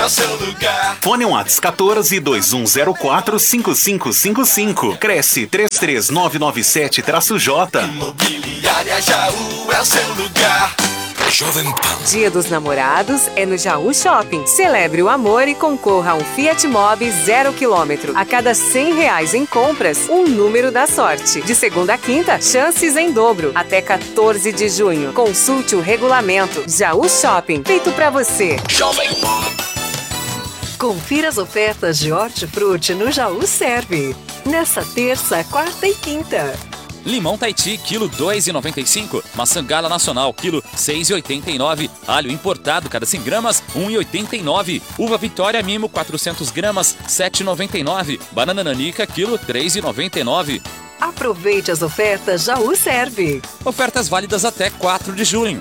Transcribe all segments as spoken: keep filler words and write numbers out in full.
o seu lugar. Fone Whats quatorze, dois um zero quatro, cinco cinco cinco cinco. Cresce três três nove nove sete J. Imobiliária Jaú é o seu lugar. Jovem Pan. Dia dos Namorados é no Jaú Shopping. Celebre o amor e concorra a um Fiat Mobi zero quilômetro. A cada cem reais em compras, um número da sorte. De segunda a quinta, chances em dobro. Até quatorze de junho. Consulte o regulamento. Jaú Shopping, feito pra você. Jovem Pan. Confira as ofertas de hortifruti no Jaú Serve. Nessa terça, quarta e quinta. Limão Tahiti, quilo dois reais e noventa e cinco. Maçã Gala Nacional, quilo seis reais e oitenta e nove. Alho importado, cada cem gramas, um real e oitenta e nove. Uva Vitória Mimo, quatrocentas gramas, sete reais e noventa e nove. Banana Nanica, quilo três reais e noventa e nove. Aproveite as ofertas Jaú Serve. Ofertas válidas até quatro de junho.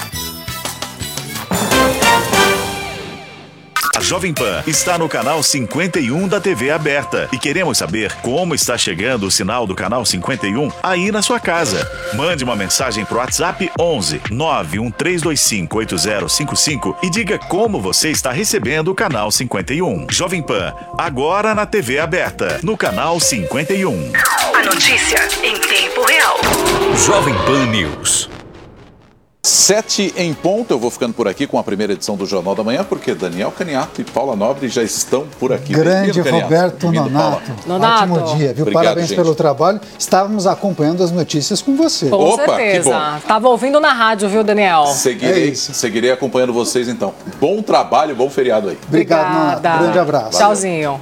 A Jovem Pan está no canal cinquenta e um da T V aberta e queremos saber como está chegando o sinal do canal cinquenta e um aí na sua casa. Mande uma mensagem pro WhatsApp onze, nove um três dois cinco, oito zero cinco cinco e diga como você está recebendo o canal cinquenta e um. Jovem Pan, agora na T V aberta, no canal cinquenta e um. A notícia em tempo real. Jovem Pan News. Sete em ponto, eu vou ficando por aqui com a primeira edição do Jornal da Manhã, porque Daniel Caniato e Paula Nobre já estão por aqui. Grande Roberto Nonato. Nonato. Ótimo dia, viu? Obrigado, Parabéns gente. pelo trabalho. Estávamos acompanhando as notícias com você. Com Opa, certeza. que bom. Tava ouvindo na rádio, viu, Daniel? Seguirei, É isso. seguirei acompanhando vocês então. Bom trabalho, bom feriado aí. Obrigado, Nonato. Obrigada. Grande abraço. Tchauzinho.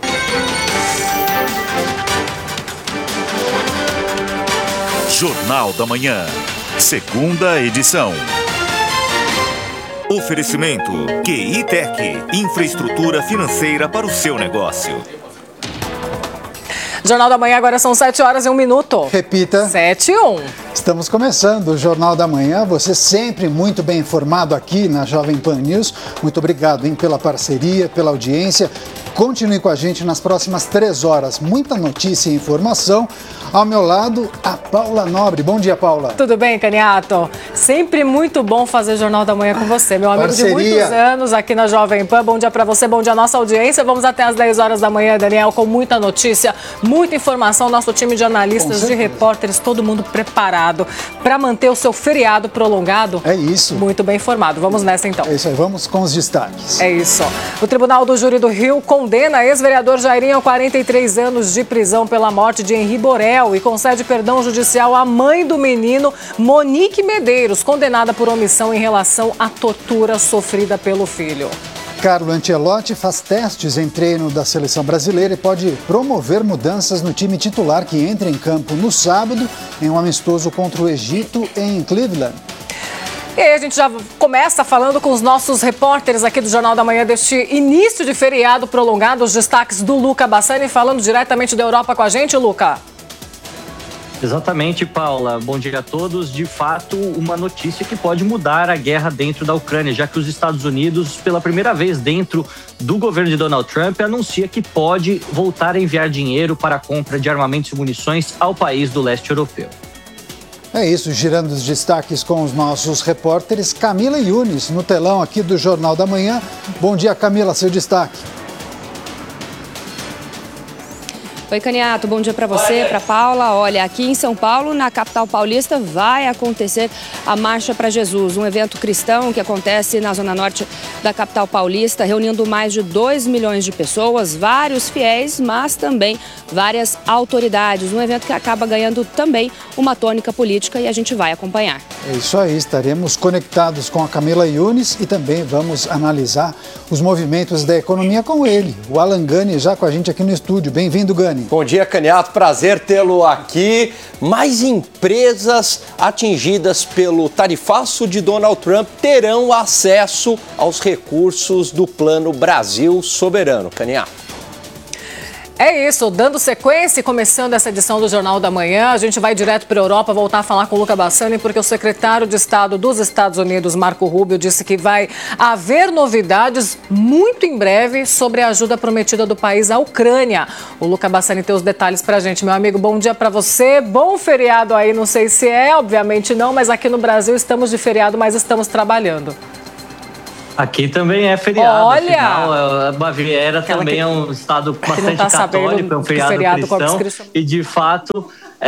Jornal da Manhã, segunda edição. Oferecimento Q I Tech, infraestrutura financeira para o seu negócio. Jornal da Manhã, agora são sete horas e um minuto. Repita. sete e um. Estamos começando o Jornal da Manhã. Você sempre muito bem informado aqui na Jovem Pan News. Muito obrigado, hein, pela parceria, pela audiência. Continue com a gente nas próximas três horas. Muita notícia e informação. Ao meu lado, a Paula Nobre. Bom dia, Paula. Tudo bem, Caniato? Sempre muito bom fazer Jornal da Manhã com você, meu amigo Parceria. de muitos anos aqui na Jovem Pan. Bom dia pra você, bom dia à nossa audiência. Vamos até às dez horas da manhã, Daniel, com muita notícia, muita informação. Nosso time de analistas, de repórteres, todo mundo preparado para manter o seu feriado prolongado. É isso. Muito bem informado. Vamos nessa, então. É isso aí. Vamos com os destaques. É isso. O Tribunal do Júri do Rio condena ex-vereador Jairinho a quarenta e três anos de prisão pela morte de Henri Borel e concede perdão judicial à mãe do menino, Monique Medeiros, condenada por omissão em relação à tortura sofrida pelo filho. Carlo Ancelotti faz testes em treino da seleção brasileira e pode promover mudanças no time titular que entra em campo no sábado em um amistoso contra o Egito em Cleveland. E aí a gente já começa falando com os nossos repórteres aqui do Jornal da Manhã deste início de feriado prolongado, os destaques do Luca Bassani, falando diretamente da Europa com a gente, Luca. Exatamente, Paula. Bom dia a todos. De fato, uma notícia que pode mudar a guerra dentro da Ucrânia, já que os Estados Unidos, pela primeira vez dentro do governo de Donald Trump, anuncia que pode voltar a enviar dinheiro para a compra de armamentos e munições ao país do leste europeu. É isso, girando os destaques com os nossos repórteres. Camila Yunis, no telão aqui do Jornal da Manhã. Bom dia, Camila, seu destaque. Oi, Caniato, bom dia para você, para Paula. Olha, aqui em São Paulo, na capital paulista, vai acontecer a Marcha para Jesus, um evento cristão que acontece na zona norte da capital paulista, reunindo mais de dois milhões de pessoas, vários fiéis, mas também várias autoridades. Um evento que acaba ganhando também uma tônica política e a gente vai acompanhar. É isso aí, estaremos conectados com a Camila Yunis e também vamos analisar os movimentos da economia com ele, o Alan Gani, já com a gente aqui no estúdio. Bem-vindo, Gani. Bom dia, Caniato. Prazer tê-lo aqui. Mais empresas atingidas pelo tarifaço de Donald Trump terão acesso aos recursos do Plano Brasil Soberano. Caniato. É isso, dando sequência e começando essa edição do Jornal da Manhã, a gente vai direto para a Europa voltar a falar com o Luca Bassani, porque o secretário de Estado dos Estados Unidos, Marco Rubio, disse que vai haver novidades muito em breve sobre a ajuda prometida do país à Ucrânia. O Luca Bassani tem os detalhes para a gente. Meu amigo, bom dia para você, bom feriado aí, não sei se é, obviamente não, mas aqui no Brasil estamos de feriado, mas estamos trabalhando. Aqui também é feriado. Olha! Afinal, a Baviera Aquela também que- é um estado que não bastante tá católico, sabendo é um do feriado, feriado Corpus cristão. Christi. E, de fato,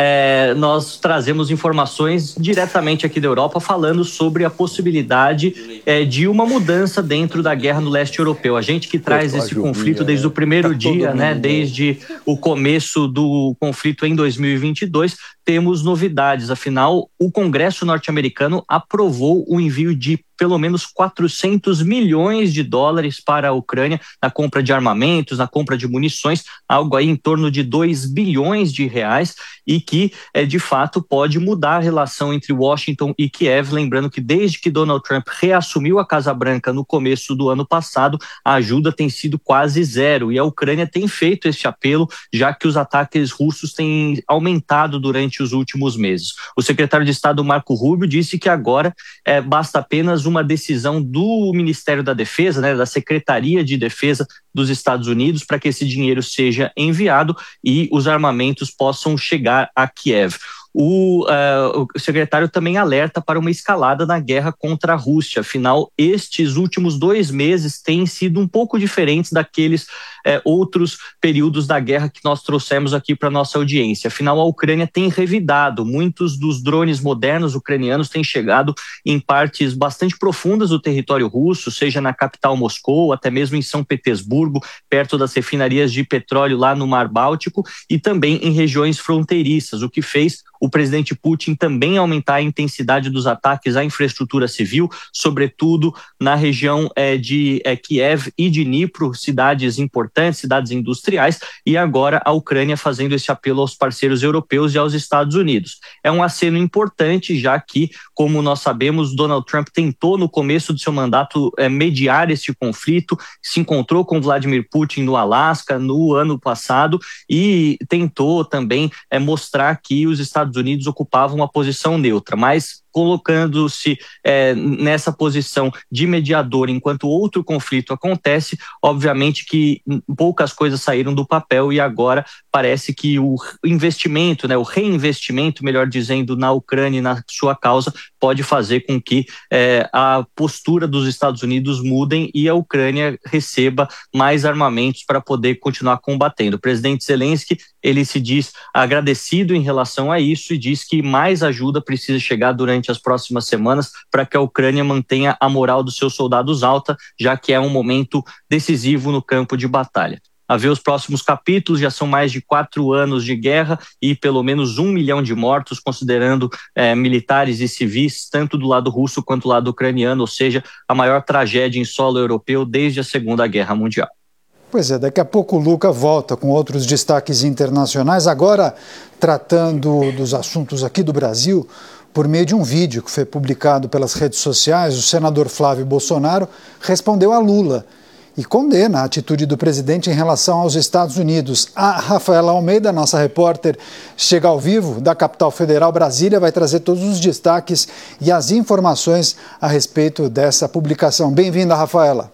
é, nós trazemos informações diretamente aqui da Europa falando sobre a possibilidade é, de uma mudança dentro da guerra no leste europeu. A gente que traz esse conflito desde o primeiro dia, né, desde o começo do conflito em dois mil e vinte e dois, temos novidades. Afinal, o Congresso norte-americano aprovou o envio de pelo menos quatrocentos milhões de dólares para a Ucrânia na compra de armamentos, na compra de munições, algo aí em torno de dois bilhões de reais, e que, é, de fato, pode mudar a relação entre Washington e Kiev. Lembrando que desde que Donald Trump reassumiu a Casa Branca no começo do ano passado, a ajuda tem sido quase zero, e a Ucrânia tem feito esse apelo, já que os ataques russos têm aumentado durante os últimos meses. O secretário de Estado Marco Rubio disse que agora é, basta apenas uma decisão do Ministério da Defesa, né, da Secretaria de Defesa dos Estados Unidos, para que esse dinheiro seja enviado e os armamentos possam chegar a Kiev. O, uh, o secretário também alerta para uma escalada na guerra contra a Rússia. Afinal, estes últimos dois meses têm sido um pouco diferentes daqueles uh, outros períodos da guerra que nós trouxemos aqui para a nossa audiência. Afinal, a Ucrânia tem revidado. Muitos dos drones modernos ucranianos têm chegado em partes bastante profundas do território russo, seja na capital Moscou, até mesmo em São Petersburgo, perto das refinarias de petróleo lá no Mar Báltico, e também em regiões fronteiriças, o que fez o presidente Putin também aumentar a intensidade dos ataques à infraestrutura civil, sobretudo na região é, de é, Kiev e de Dnipro, cidades importantes, cidades industriais, e agora a Ucrânia fazendo esse apelo aos parceiros europeus e aos Estados Unidos. É um aceno importante, já que, como nós sabemos, Donald Trump tentou no começo do seu mandato é, mediar esse conflito, se encontrou com Vladimir Putin no Alasca no ano passado e tentou também é, mostrar que os Estados Unidos ocupavam uma posição neutra, mas colocando-se é, nessa posição de mediador enquanto outro conflito acontece, obviamente que poucas coisas saíram do papel e agora parece que o investimento, né, o reinvestimento, melhor dizendo, na Ucrânia e na sua causa pode fazer com que é, a postura dos Estados Unidos mudem e a Ucrânia receba mais armamentos para poder continuar combatendo. O presidente Zelensky, ele se diz agradecido em relação a isso e diz que mais ajuda precisa chegar durante as próximas semanas para que a Ucrânia mantenha a moral dos seus soldados alta, já que é um momento decisivo no campo de batalha. A ver os próximos capítulos, já são mais de quatro anos de guerra e pelo menos um milhão de mortos, considerando eh, militares e civis, tanto do lado russo quanto do lado ucraniano, ou seja, a maior tragédia em solo europeu desde a Segunda Guerra Mundial. Pois é, daqui a pouco o Luca volta com outros destaques internacionais, agora tratando dos assuntos aqui do Brasil. Por meio de um vídeo que foi publicado pelas redes sociais, o senador Flávio Bolsonaro respondeu a Lula e condena a atitude do presidente em relação aos Estados Unidos. A Rafaela Almeida, nossa repórter, chega ao vivo da capital federal, Brasília, vai trazer todos os destaques e as informações a respeito dessa publicação. Bem-vinda, Rafaela.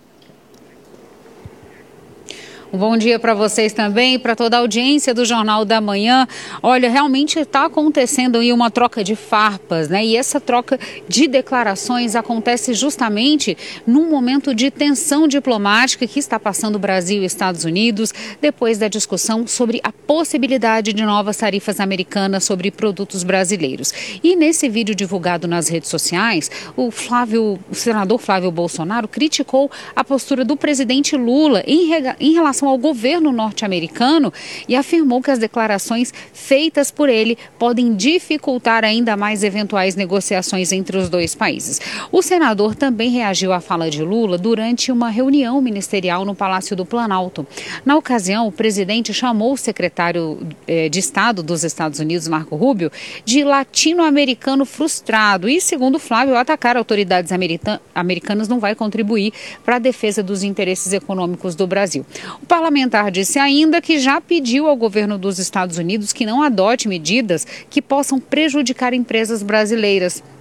Um bom dia para vocês também, para toda a audiência do Jornal da Manhã. Olha, realmente está acontecendo aí uma troca de farpas, né? E essa troca de declarações acontece justamente num momento de tensão diplomática que está passando Brasil e Estados Unidos, depois da discussão sobre a possibilidade de novas tarifas americanas sobre produtos brasileiros. E nesse vídeo divulgado nas redes sociais, o Flávio, o senador Flávio Bolsonaro criticou a postura do presidente Lula em, em relação ao governo norte-americano e afirmou que as declarações feitas por ele podem dificultar ainda mais eventuais negociações entre os dois países. O senador também reagiu à fala de Lula durante uma reunião ministerial no Palácio do Planalto. Na ocasião, o presidente chamou o secretário eh, de Estado dos Estados Unidos, Marco Rubio, de latino-americano frustrado e, segundo Flávio, atacar autoridades americanas não vai contribuir para a defesa dos interesses econômicos do Brasil. O parlamentar disse ainda que já pediu ao governo dos Estados Unidos que não adote medidas que possam prejudicar empresas brasileiras.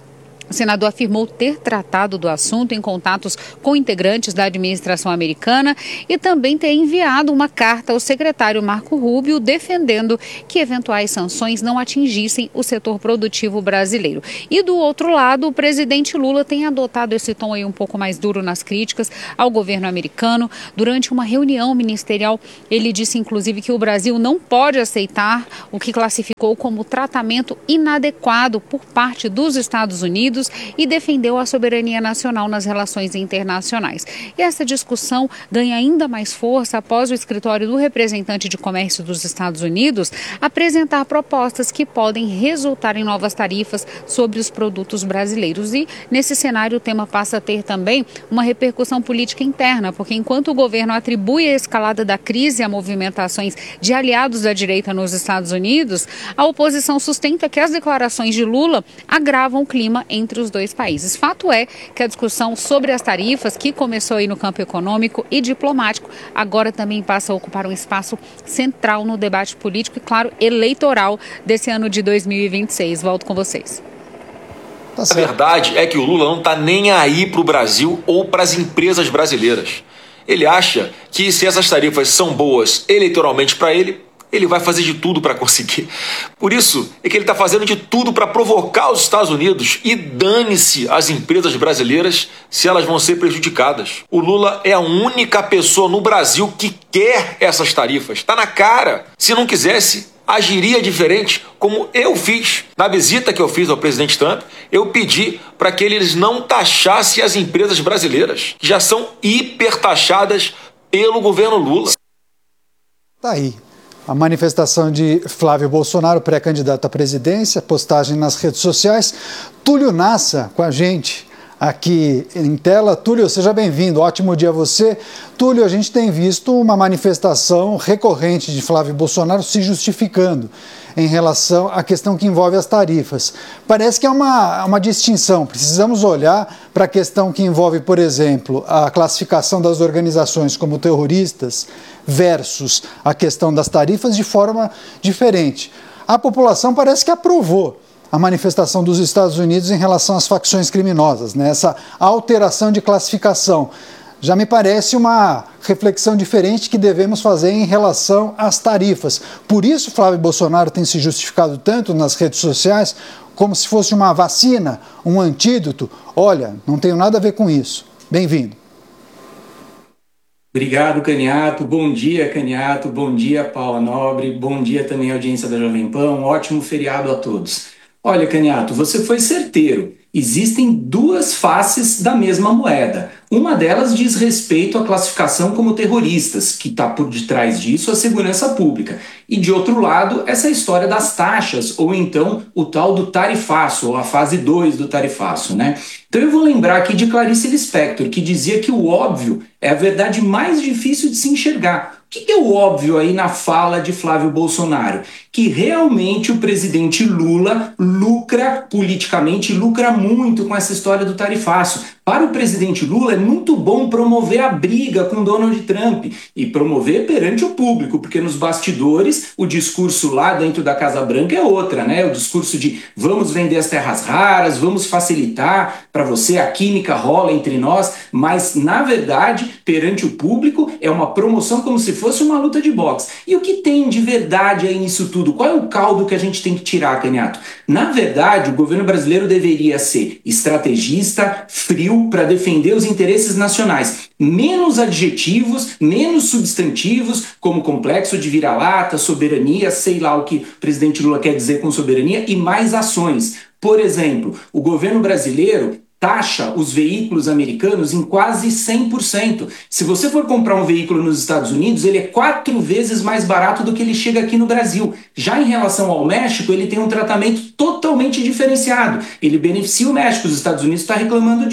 O senador afirmou ter tratado do assunto em contatos com integrantes da administração americana e também ter enviado uma carta ao secretário Marco Rubio defendendo que eventuais sanções não atingissem o setor produtivo brasileiro. E do outro lado, o presidente Lula tem adotado esse tom aí um pouco mais duro nas críticas ao governo americano. Durante uma reunião ministerial, ele disse inclusive que o Brasil não pode aceitar o que classificou como tratamento inadequado por parte dos Estados Unidos e defendeu a soberania nacional nas relações internacionais. E essa discussão ganha ainda mais força após o escritório do representante de comércio dos Estados Unidos apresentar propostas que podem resultar em novas tarifas sobre os produtos brasileiros. E nesse cenário o tema passa a ter também uma repercussão política interna, porque enquanto o governo atribui a escalada da crise a movimentações de aliados da direita nos Estados Unidos, a oposição sustenta que as declarações de Lula agravam o clima entre os dois países. Fato é que a discussão sobre as tarifas, que começou aí no campo econômico e diplomático, agora também passa a ocupar um espaço central no debate político e, claro, eleitoral desse ano de dois mil e vinte e seis. Volto com vocês. A verdade é que o Lula não está nem aí para o Brasil ou para as empresas brasileiras. Ele acha que se essas tarifas são boas eleitoralmente para ele, ele vai fazer de tudo para conseguir. Por isso é que ele está fazendo de tudo para provocar os Estados Unidos e dane-se as empresas brasileiras se elas vão ser prejudicadas. O Lula é a única pessoa no Brasil que quer essas tarifas. Está na cara. Se não quisesse, agiria diferente, como eu fiz. Na visita que eu fiz ao presidente Trump, eu pedi para que eles não taxassem as empresas brasileiras, que já são hipertaxadas pelo governo Lula. Tá aí. A manifestação de Flávio Bolsonaro, pré-candidato à presidência, postagem nas redes sociais. Túlio Nassa com a gente aqui em tela. Túlio, seja bem-vindo, ótimo dia a você. Túlio, a gente tem visto uma manifestação recorrente de Flávio Bolsonaro se justificando em relação à questão que envolve as tarifas. Parece que é uma, uma distinção, precisamos olhar para a questão que envolve, por exemplo, a classificação das organizações como terroristas versus a questão das tarifas de forma diferente. A população parece que aprovou a manifestação dos Estados Unidos em relação às facções criminosas, né? Essa alteração de classificação. Já me parece uma reflexão diferente que devemos fazer em relação às tarifas. Por isso, Flávio Bolsonaro tem se justificado tanto nas redes sociais como se fosse uma vacina, um antídoto. Olha, não tenho nada a ver com isso. Bem-vindo. Obrigado, Caniato. Bom dia, Caniato. Bom dia, Paula Nobre. Bom dia também à audiência da Jovem Pan. Um ótimo feriado a todos. Olha, Caniato, você foi certeiro. Existem duas faces da mesma moeda. Uma delas diz respeito à classificação como terroristas, que está por detrás disso a segurança pública. E de outro lado, essa história das taxas, ou então o tal do tarifaço, ou a fase dois do tarifaço, né? Então eu vou lembrar aqui de Clarice Lispector, que dizia que o óbvio é a verdade mais difícil de se enxergar. O que é o óbvio aí na fala de Flávio Bolsonaro? Que realmente o presidente Lula lucra politicamente, lucra muito com essa história do tarifaço. Para o presidente Lula é muito bom promover a briga com Donald Trump e promover perante o público, porque nos bastidores o discurso lá dentro da Casa Branca é outra, né? O discurso de vamos vender as terras raras, vamos facilitar para você, a química rola entre nós, mas na verdade, perante o público, é uma promoção como se fosse uma luta de boxe. E o que tem de verdade aí nisso tudo? Qual é o caldo que a gente tem que tirar, Caniato? Na verdade, o governo brasileiro deveria ser estrategista, frio, para defender os interesses nacionais. Menos adjetivos, menos substantivos, como complexo de vira-lata, soberania, sei lá o que o presidente Lula quer dizer com soberania, e mais ações. Por exemplo, o governo brasileiro taxa os veículos americanos em quase cem por cento. Se você for comprar um veículo nos Estados Unidos, ele é quatro vezes mais barato do que ele chega aqui no Brasil. Já em relação ao México, ele tem um tratamento totalmente diferenciado. Ele beneficia o México, os Estados Unidos estão reclamando disso.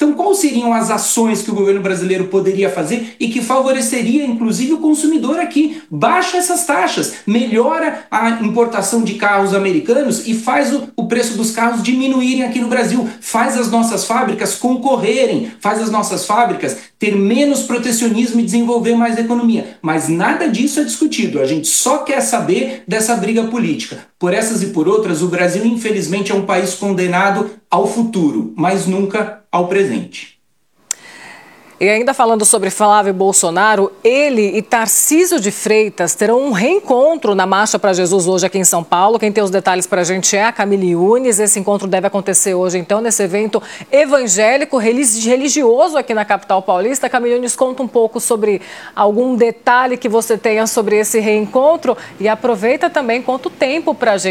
Então, quais seriam as ações que o governo brasileiro poderia fazer e que favoreceria, inclusive, o consumidor aqui? Baixa essas taxas, melhora a importação de carros americanos e faz o, o preço dos carros diminuírem aqui no Brasil, faz as nossas fábricas concorrerem, faz as nossas fábricas ter menos protecionismo e desenvolver mais economia. Mas nada disso é discutido, a gente só quer saber dessa briga política. Por essas e por outras, o Brasil, infelizmente, é um país condenado ao futuro, mas nunca ao presente. E ainda falando sobre Flávio Bolsonaro, ele e Tarcísio de Freitas terão um reencontro na Marcha para Jesus hoje aqui em São Paulo. Quem tem os detalhes para a gente é a Camille Yunes. Esse encontro deve acontecer hoje, então, nesse evento evangélico, religioso aqui na capital paulista. Camille Yunes, conta um pouco sobre algum detalhe que você tenha sobre esse reencontro e aproveita também, conta o tempo para a gente.